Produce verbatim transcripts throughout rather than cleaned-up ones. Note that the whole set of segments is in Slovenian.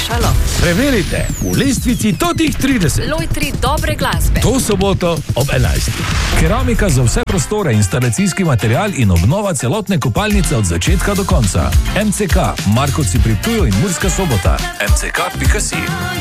Šalo. Preverite v lestvici totih trideset. Lojtri dobre glasbe. To soboto ob enajstih. Keramika za vse prostore, instalacijski material in obnova celotne kopalnice od začetka do konca. M C K, Markovci pri Ptuju in Murska Sobota. M C K pika si.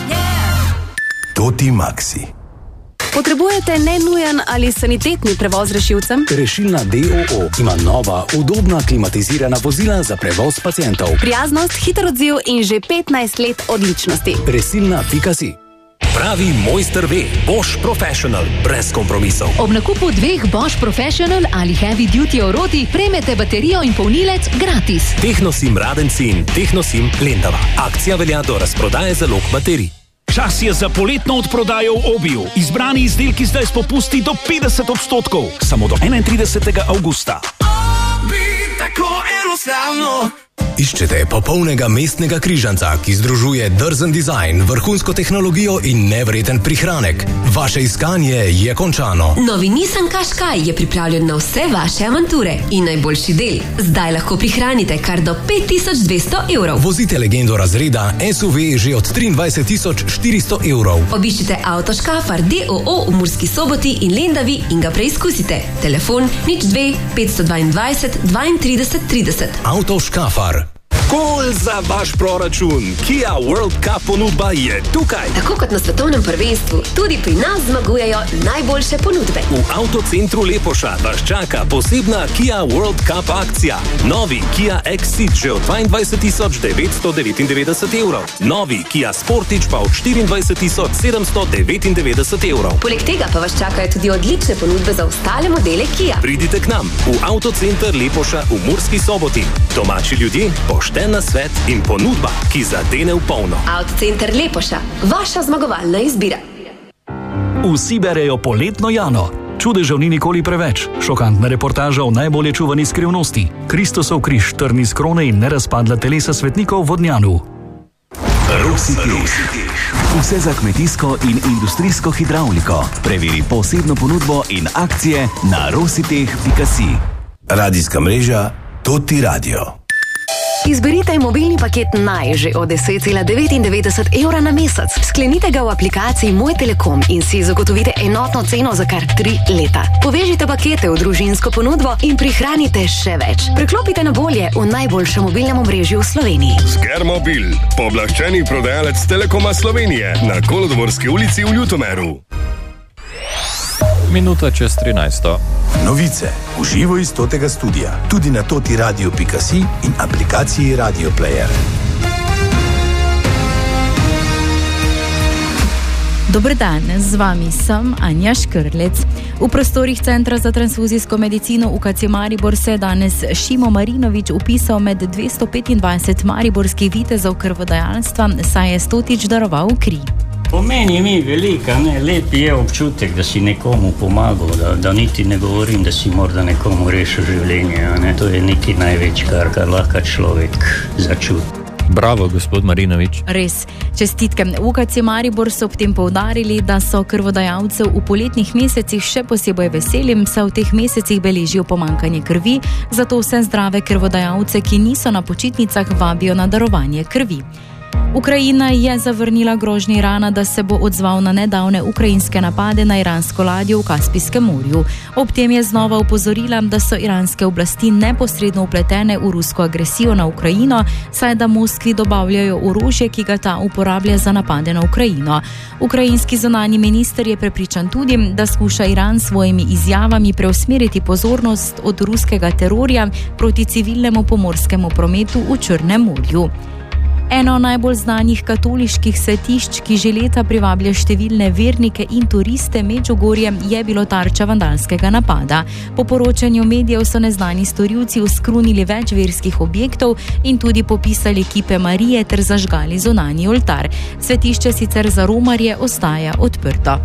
Toti Maxi. Potrebujete nenujen ali sanitetni prevoz rešilcem? Rešilna D O O ima nova, udobna, klimatizirana vozila za prevoz pacientov. Prijaznost, hiter odziv in že petnajst let odličnosti. Rešilna pika si. Pravi mojster ve, Bosch Professional, brez kompromisov. Ob nakupu dveh Bosch Professional ali Heavy Duty orodij prejmete baterijo in polnilec gratis. Technosim Radenci in Technosim Lendava. Akcija velja do razprodaje zalog baterij. Čas je za poletno odprodajo v Obiju. Izbrani izdelki zdaj s popusti do petdeset odstotkov. Samo do enaintridesetega avgusta. Obi, tako enostavno. Iščete popolnega mestnega križanca, ki združuje drzen dizajn, vrhunsko tehnologijo in nevreten prihranek. Vaše iskanje je končano. Novi Nissan Qashqai je pripravljen na vse vaše avanture. In najboljši del, zdaj lahko prihranite kar do pet tisoč dvesto evrov. Vozite legendo razreda S U V že od triindvajset tisoč štiristo evrov. Obiščite Avtoškafar D O O v Murski Soboti in Lendavi in ga preizkusite. Telefon nič dve petsto dvaindvajset dvaintrideset trideset. Avtoškafar. Gol za vaš proračun. Kia World Cup ponudba je tukaj. Tako kot na svetovnem prvenstvu, tudi pri nas zmagujejo najboljše ponudbe. V Avtocentru Lepoša vas čaka posebna Kia World Cup akcija. Novi Kia Exit že od dvaindvajset tisoč devetsto devetindevetdeset evrov. Novi Kia Sportage pa od štiriindvajset tisoč sedemsto devetindevetdeset evrov. Poleg tega pa vas čakajo tudi odlične ponudbe za ostale modele Kia. Pridite k nam v Avtocenter Lepoša v Murski Soboti. Domači ljudje, pošteni na svet in ponudba, ki zadene v polno. Avtocenter Lepoša, vaša zmagovalna izbira. Vsi berejo poletno Jano. Čudežev ni nikoli preveč. Šokantna reportaža o najbolje čuvani skrivnosti. Kristosov križ, trn iz krone in nerazpadla telesa svetnikov v Vodnjanu. Rositeh. Vse za kmetijsko in industrijsko hidravliko. Preveri posebno ponudbo in akcije na rositeh pika si. Radijska mreža Toti Radio. Izberite mobilni paket Naj že od deset cela devetindevetdeset evra na mesec. Sklenite ga v aplikaciji Moj Telekom in si zagotovite enotno ceno za kar tri leta. Povežite pakete v družinsko ponudbo in prihranite še več. Preklopite na bolje v najboljšem mobilnem omrežju v Sloveniji. Skermobil, pooblaščeni prodajalec Telekoma Slovenije na Kolodvorski ulici v Ljutomeru. Minuta čez trinajsto. Novice v živo iz Totega studia, tudi na toti radio pika si in aplikaciji Radio Player. Dober dan, z vami sem Anja Škrlec. V prostorih Centra za transfuzijsko medicino U K C Maribor se je danes Šimo Marinović upisal med dvesto petindvajset mariborskih vitezov krvodajalstva, saj je stotič daroval kri. Pomeni mi velika, ne, lep je občutek, da si nekomu pomagal, da, da niti ne govorim, da si morda nekomu rešil življenje, ne, to je nekaj največ, kar, kar lahko človek začuti. Bravo, gospod Marinović. Res, čestitke. V U K C Maribor so ob tem poudarili, da so krvodajalcev v poletnih mesecih še posebej veselim, saj v teh mesecih beležijo pomanjkanje krvi, zato vse zdrave krvodajalce, ki niso na počitnicah, vabijo na darovanje krvi. Ukrajina je zavrnila grožnje Irana, da se bo odzval na nedavne ukrajinske napade na iransko ladjo v Kaspijskem morju. Ob tem je znova opozorila, da so iranske oblasti neposredno vpletene v rusko agresijo na Ukrajino, saj da Moskvi dobavljajo orožje, ki ga ta uporablja za napade na Ukrajino. Ukrajinski zunanji minister je prepričan tudi, da skuša Iran s svojimi izjavami preusmeriti pozornost od ruskega terorja proti civilnemu pomorskemu prometu v Črnem morju. Eno najbolj znanih katoliških svetišč, ki že leta privablja številne vernike in turiste, Medžugorje, je bilo tarča vandalskega napada. Po poročanju medijev so neznani storilci uskrunili več verskih objektov in tudi popisali kipe Marije ter zažgali zunanji oltar. Svetišče sicer za romarje ostaja odprto.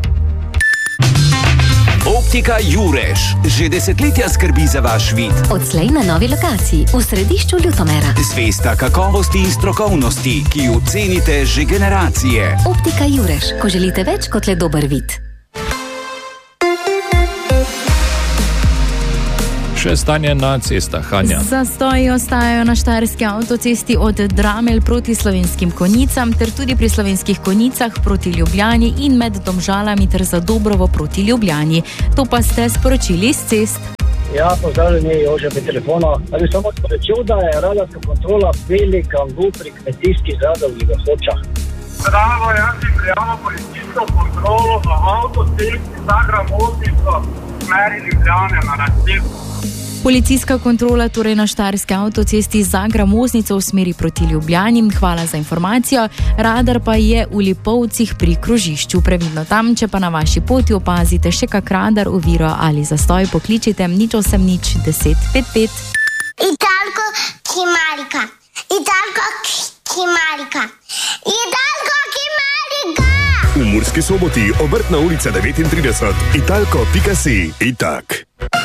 Optika Jureš že desetletja skrbi za vaš vid. Odslej na novi lokaciji v središču Ljutomera. Zvesta kakovosti in strokovnosti, ki jo cenite že generacije. Optika Jureš, ko želite več kot le dober vid. Še stanje na cestah, Hanja. Zastoji ostajajo na štajerski avtocesti od Dramelj proti Slovenskim Konjicam ter tudi pri Slovenskih Konjicah proti Ljubljani in med Domžalami ter za Dobrovo proti Ljubljani. To pa ste sporočili s cest. Ja, pozdravljeni, Jože pri telefonu. Ali bi samo sporočil, da je radarska kontrola Beli Kangu pri kmetijskih zadrugah v Hočah. Bravo, jaz bi prijavil policijsko kontrolo v avtocesti Zagreb-Moznico v smeri Ljubljane na razcepu. Policijska kontrola torej na štajerski avtocesti Zagreb-Moznico v smeri proti Ljubljani. Hvala za informacijo. Radar pa je v Lipovcih pri krožišču. Previdno tam, če pa na vaši poti opazite še kak radar, oviro ali zastoj, pokličite nič osem nič deset pet pet. Italko Kimarika. Italko Kimarika. Italko Kimarika. V Murski Soboti, Obrtna ulica devetintrideset, italko pika si. Itak.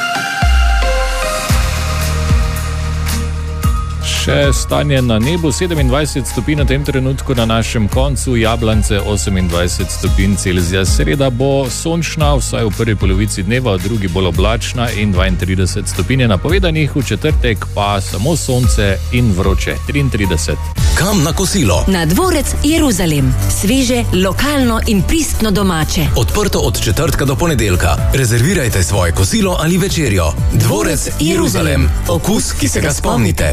Še stanje na nebu, sedemindvajset stopinj na tem trenutku, na našem koncu Jablance osemindvajset stopinj Celzija. Sreda bo sončna, vsaj v prvi polovici dneva, v drugi bolj oblačna in dvaintrideset stopinj je napovedanih, v četrtek pa samo sonce in vroče, triintrideset. Kam na kosilo? Na dvorec Jeruzalem. Sveže, lokalno in pristno domače. Odprto od četrtka do ponedeljka. Rezervirajte svoje kosilo ali večerjo. Dvorec Jeruzalem. Okus, ki se ga spomnite.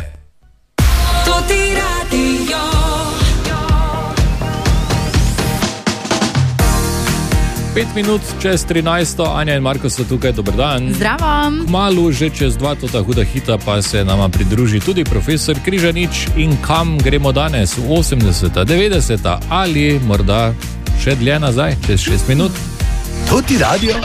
Pet minut čez trinajsto, Anja in Marko so tukaj, dober dan. Zdravo. Malu že čez dva tota huda hita pa se nama pridruži tudi profesor Križanič. In kam gremo danes? V osemdeseta, devetdeseta ali morda še dlje nazaj, čez šest minut? To ti radio.